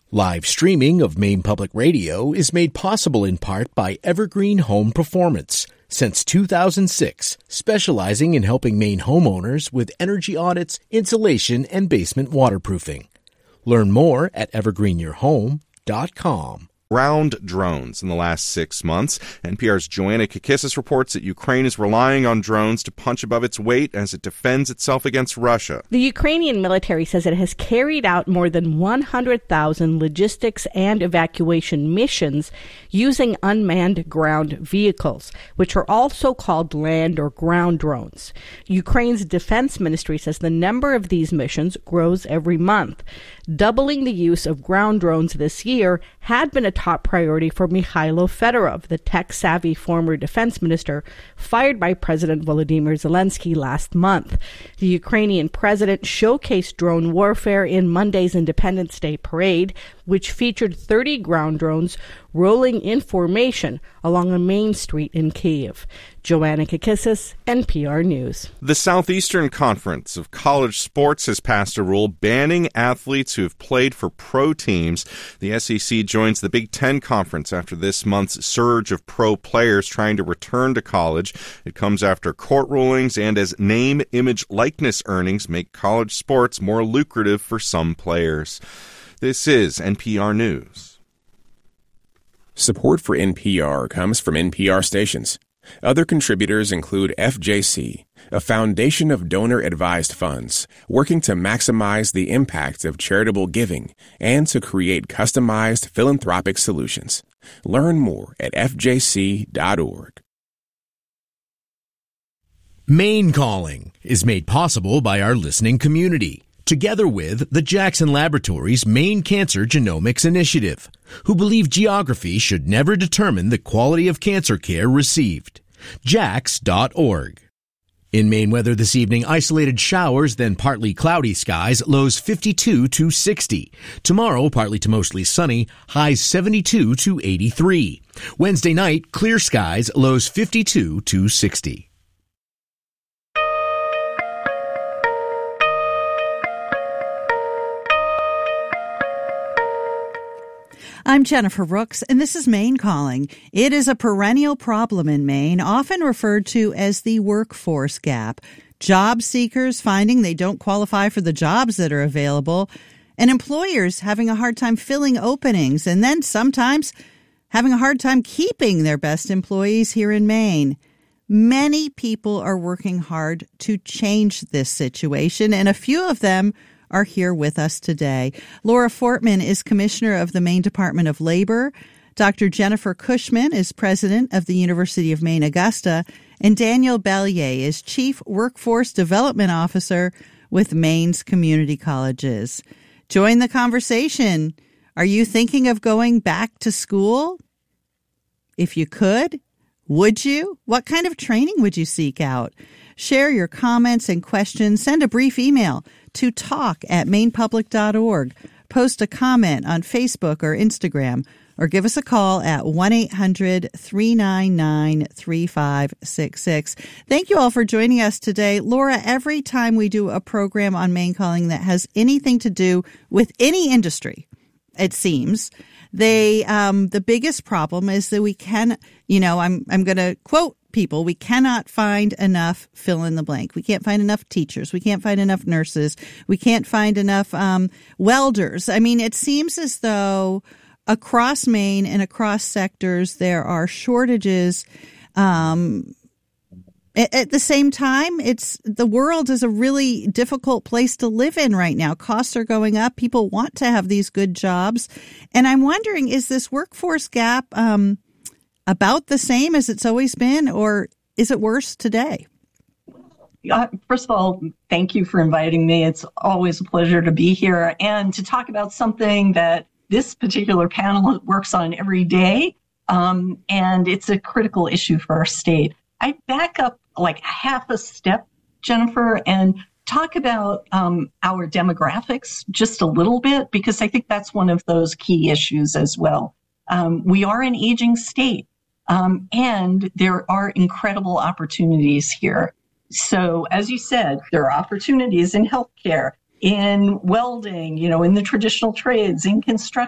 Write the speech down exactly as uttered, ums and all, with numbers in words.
Live streaming of Maine Public Radio is made possible in part by Evergreen Home Performance. Since two thousand six, specializing in helping Maine homeowners with energy audits, insulation, and basement waterproofing. Learn more at evergreen your home dot com. Ground drones in the last six months. N P R's Joanna Kakissis reports that Ukraine is relying on drones to punch above its weight as it defends itself against Russia. The Ukrainian military says it has carried out more than one hundred thousand logistics and evacuation missions using unmanned ground vehicles, which are also called land or ground drones. Ukraine's defense ministry says the number of these missions grows every month. Doubling the use of ground drones this year had been a top priority for Mikhailo Fedorov, the tech-savvy former defense minister fired by President Volodymyr Zelensky last month. The Ukrainian president showcased drone warfare in Monday's Independence Day parade, which featured thirty ground drones rolling in formation along a main street in Kyiv. Joanna Kakissis, N P R News. The Southeastern Conference of College Sports has passed a rule banning athletes who have played for pro teams. The S E C joins the Big Ten Conference after this month's surge of pro players trying to return to college. It comes after court rulings and as name, image, likeness earnings make college sports more lucrative for some players. This is N P R News. Support for N P R comes from N P R stations. Other contributors include F J C, a foundation of donor-advised funds working to maximize the impact of charitable giving and to create customized philanthropic solutions. Learn more at f j c dot org. Maine Calling is made possible by our listening community, together with the Jackson Laboratories Maine Cancer Genomics Initiative, who believe geography should never determine the quality of cancer care received. jax dot org. In Maine weather this evening, isolated showers, then partly cloudy skies, lows fifty-two to sixty. Tomorrow, partly to mostly sunny, highs seventy-two to eighty-three. Wednesday night, clear skies, lows fifty-two to sixty. I'm Jennifer Rooks, and this is Maine Calling. It is a perennial problem in Maine, often referred to as the workforce gap. Job seekers finding they don't qualify for the jobs that are available, and employers having a hard time filling openings, and then sometimes having a hard time keeping their best employees here in Maine. Many people are working hard to change this situation, and a few of them are here with us today. Laura Fortman is Commissioner of the Maine Department of Labor. Doctor Jennifer Cushman is President of the University of Maine Augusta. And Daniel Bellier is Chief Workforce Development Officer with Maine's Community Colleges. Join the conversation. Are you thinking of going back to school? If you could, would you? What kind of training would you seek out? Share your comments and questions. Send a brief email to talk at maine public dot org. Post a comment on Facebook or Instagram, or give us a call at one eight hundred three nine nine three five six six. Thank you all for joining us today. Laura, every time we do a program on Maine Calling that has anything to do with any industry, it seems, they um, the biggest problem is that we can, you know, I'm I'm going to quote people, we cannot find enough fill in the blank. We can't find enough teachers. We can't find enough nurses. We can't find enough um, welders. I mean, it seems as though across Maine and across sectors, there are shortages. Um, at, at the same time, it's the world is a really difficult place to live in right now. Costs are going up. People want to have these good jobs. And I'm wondering, is this workforce gap um about the same as it's always been, or is it worse today? Uh, first of all, thank you for inviting me. It's always a pleasure to be here and to talk about something that this particular panel works on every day, um, and it's a critical issue for our state. I back up like half a step, Jennifer, and talk about um, our demographics just a little bit, because I think that's one of those key issues as well. Um, we are an aging state. Um, and there are incredible opportunities here. So, as you said, there are opportunities in healthcare, in welding, you know, in the traditional trades, in construction.